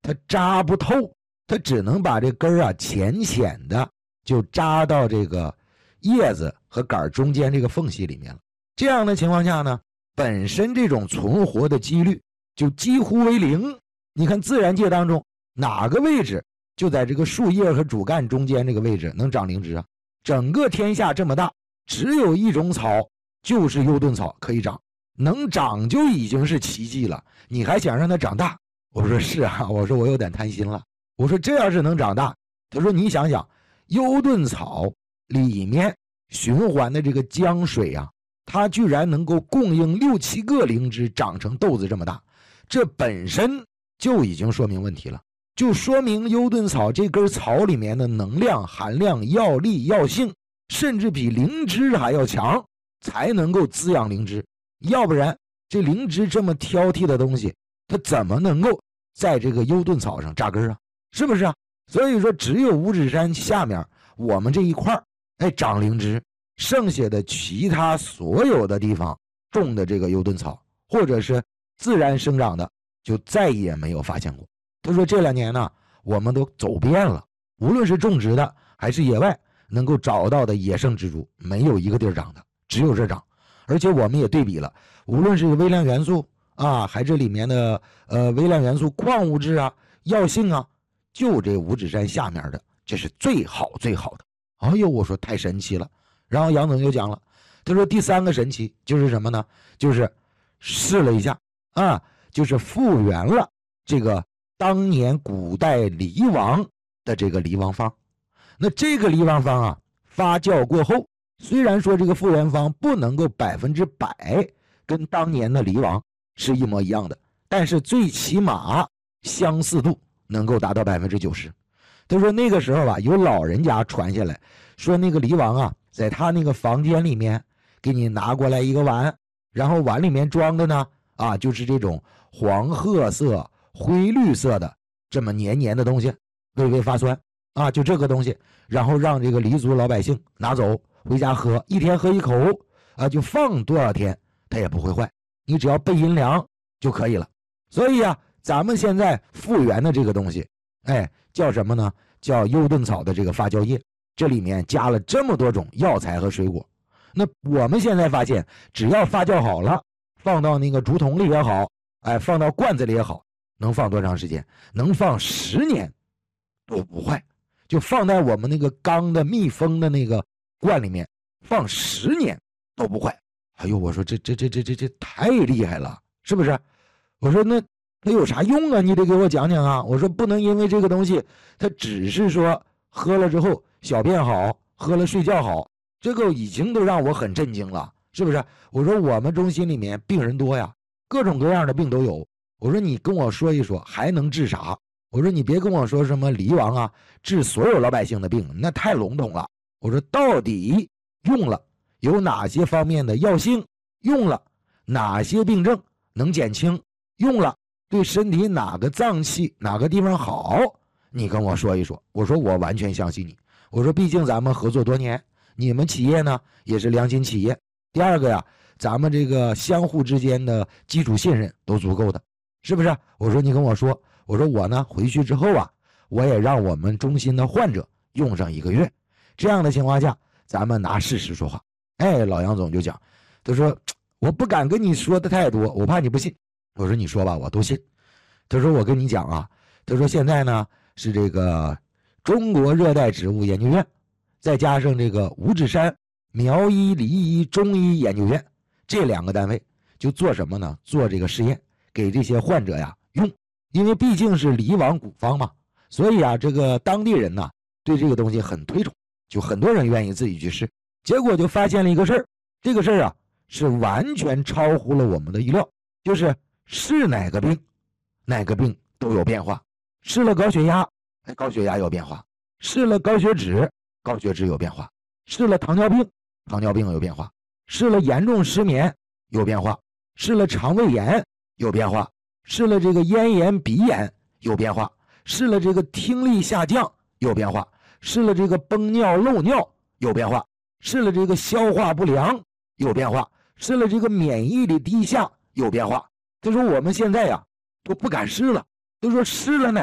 它扎不透，它只能把这根啊浅浅的就扎到这个叶子和杆中间这个缝隙里面了。这样的情况下呢，本身这种存活的几率就几乎为零。你看自然界当中哪个位置就在这个树叶和主干中间这个位置能长灵芝啊？整个天下这么大，只有一种草，就是幽盾草可以长，能长就已经是奇迹了，你还想让它长大？我说是啊，我说我有点贪心了。我说这要是能长大，他说你想想，幽盾草里面循环的这个江水啊，它居然能够供应6、7个灵芝长成豆子这么大，这本身就已经说明问题了，就说明幽盾草这根草里面的能量含量、药力、药性甚至比灵芝还要强，才能够滋养灵芝。要不然这灵芝这么挑剔的东西，它怎么能够在这个幽盾草上扎根啊？是不是啊？所以说只有五指山下面我们这一块长灵芝，剩下的其他所有的地方种的这个幽盾草或者是自然生长的就再也没有发现过。他说这2年呢，我们都走遍了，无论是种植的还是野外能够找到的野生植株，没有一个地儿长的，只有这长。而且我们也对比了，无论是微量元素啊，还是里面的微量元素、矿物质啊、药性啊，就这五指山下面的这是最好最好的。哎呦，我说太神奇了。然后杨总就讲了，他说第3个神奇就是什么呢？就是试了一下啊，就是复原了这个当年古代梨王的这个梨王方。那这个梨王方啊，发酵过后，虽然说这个复原方不能够100%跟当年的梨王是一模一样的，但是最起码相似度能够达到90%。他说那个时候啊，有老人家传下来说，那个梨王啊，在他那个房间里面给你拿过来一个碗，然后碗里面装的呢就是这种黄褐色、灰绿色的这么黏黏的东西，微微发酸啊，就这个东西，然后让这个黎族老百姓拿走回家喝，一天喝1口啊，就放多少天它也不会坏，你只要备阴凉就可以了。所以啊，咱们现在复原的这个东西叫什么呢？叫幽盾草的这个发酵液，这里面加了这么多种药材和水果。那我们现在发现，只要发酵好了，放到那个竹筒里也好，放到罐子里也好，能放多长时间？能放10年都不坏。就放在我们那个钢的密封的那个罐里面，放10年都不坏。哎呦，我说这太厉害了，是不是？我说那它有啥用啊？你得给我讲讲啊！我说不能因为这个东西，它只是说喝了之后小便好，喝了睡觉好，这个已经都让我很震惊了，是不是？我说我们中心里面病人多呀，各种各样的病都有。我说你跟我说一说，还能治啥？我说你别跟我说什么梨王啊，治所有老百姓的病，那太笼统了。我说到底用了有哪些方面的药性？用了哪些病症能减轻？用了对身体哪个脏器哪个地方好？你跟我说一说。我说我完全相信你。我说毕竟咱们合作多年，你们企业呢也是良心企业。第二个呀，咱们这个相互之间的基础信任都足够的，是不是？我说你跟我说，我说我呢回去之后啊，我也让我们中心的患者用上1个月，这样的情况下，咱们拿事实说话。老杨总就讲，他说我不敢跟你说的太多，我怕你不信。我说你说吧，我都信。他说我跟你讲啊，他说现在呢是这个中国热带植物研究院，再加上这个五指山苗医、梨医、中医研究院这2个单位，就做什么呢？做这个试验，给这些患者呀用。因为毕竟是梨王古方嘛，所以啊，这个当地人呢对这个东西很推崇，就很多人愿意自己去试。结果就发现了一个事儿，这个事儿啊是完全超乎了我们的意料，就是是哪个病都有变化。试了高血压，高血压有变化；试了高血脂，高血脂有变化；试了糖尿病，糖尿病有变化；试了严重失眠有变化；试了肠胃炎有变化；试了这个咽炎鼻炎有变化；试了这个听力下降有变化；试了这个崩尿漏尿有变化；试了这个消化不良有变化；试了这个免疫力低下有变化。他说我们现在呀都不敢试了，都说试了哪